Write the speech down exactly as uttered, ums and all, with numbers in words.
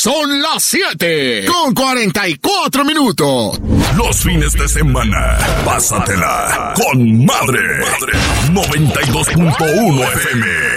Son las siete con cuarenta y cuatro minutos. Los fines de semana, pásatela con madre. noventa y dos punto uno F M.